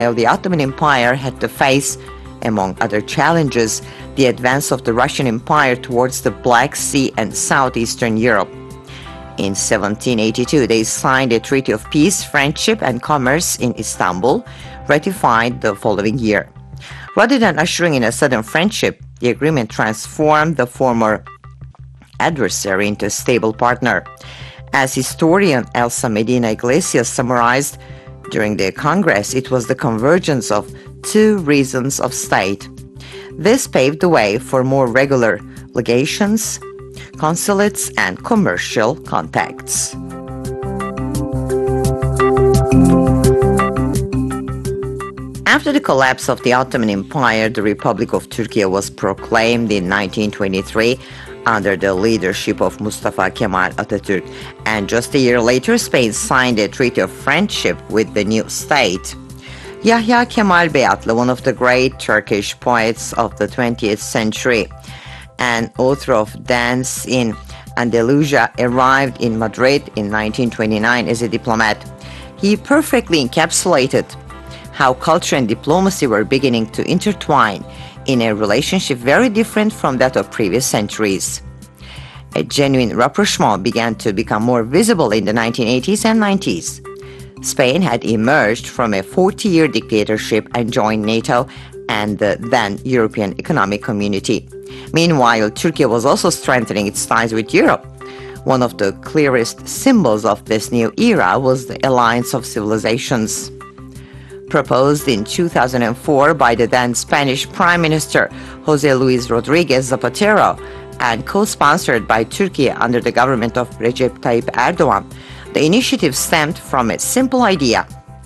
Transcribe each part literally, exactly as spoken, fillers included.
the Ottoman Empire had to face, among other challenges, the advance of the Russian Empire towards the Black Sea and southeastern Europe. In seventeen eighty-two, they signed a treaty of peace, friendship, and commerce in Istanbul, ratified the following year. Rather than ushering in a sudden friendship, the agreement transformed the former adversary into a stable partner. As historian Elsa Medina Iglesias summarized during the Congress, it was the convergence of two reasons of state. This paved the way for more regular legations, consulates, and commercial contacts. After the collapse of the Ottoman Empire, the Republic of Turkey was proclaimed in nineteen twenty-three under the leadership of Mustafa Kemal Atatürk, and just a year later, Spain signed a treaty of friendship with the new state. Yahya Kemal Beyatlı, one of the great Turkish poets of the twentieth century and author of Dance in Andalusia, arrived in Madrid in nineteen twenty-nine as a diplomat. He perfectly encapsulated how culture and diplomacy were beginning to intertwine in a relationship very different from that of previous centuries. A genuine rapprochement began to become more visible in the nineteen eighties and nineties. Spain had emerged from a forty-year dictatorship and joined NATO and the then European Economic Community. Meanwhile, Turkey was also strengthening its ties with Europe. One of the clearest symbols of this new era was the Alliance of Civilizations. Proposed in two thousand four by the then Spanish Prime Minister José Luis Rodríguez Zapatero and co-sponsored by Turkey under the government of Recep Tayyip Erdogan, the initiative stemmed from a simple idea.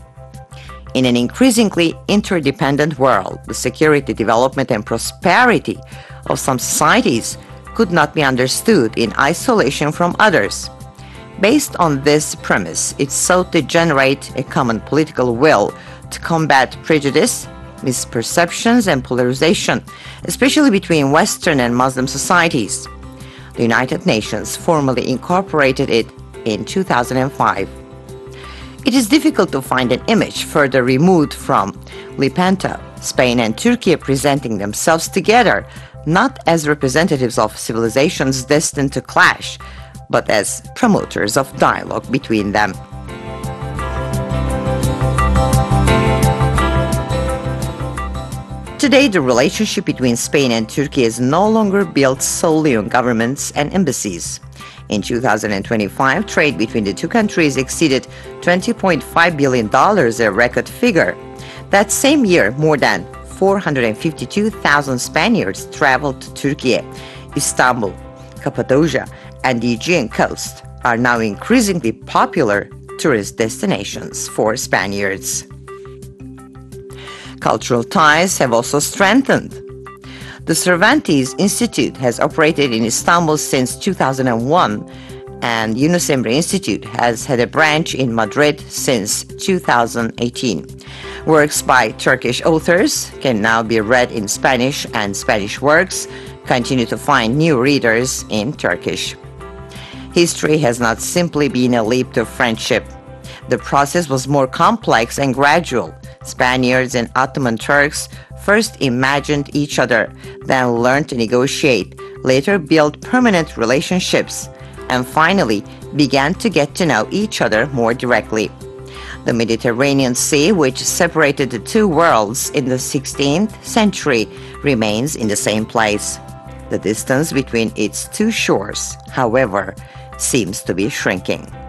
In an increasingly interdependent world, the security, development, and prosperity of some societies could not be understood in isolation from others. Based on this premise, it sought to generate a common political will to combat prejudice, misperceptions, and polarization, especially between Western and Muslim societies. The United Nations formally incorporated it in two thousand five. It is difficult to find an image further removed from Lepanto, Spain and Turkey presenting themselves together, not as representatives of civilizations destined to clash, but as promoters of dialogue between them. Today, the relationship between Spain and Turkey is no longer built solely on governments and embassies. In two thousand twenty-five, trade between the two countries exceeded twenty point five billion dollars, a record figure. That same year, more than four hundred fifty-two thousand Spaniards traveled to Turkey. Istanbul, Cappadocia, and the Aegean coast are now increasingly popular tourist destinations for Spaniards. Cultural ties have also strengthened. The Cervantes Institute has operated in Istanbul since two thousand one, and Yunus Emre Institute has had a branch in Madrid since two thousand eighteen. Works by Turkish authors can now be read in Spanish, and Spanish works continue to find new readers in Turkish. History has not simply been a leap to friendship. The process was more complex and gradual. Spaniards and Ottoman Turks first imagined each other, then learned to negotiate, later built permanent relationships, and finally began to get to know each other more directly. The Mediterranean Sea, which separated the two worlds in the sixteenth century, remains in the same place. The distance between its two shores, however, seems to be shrinking.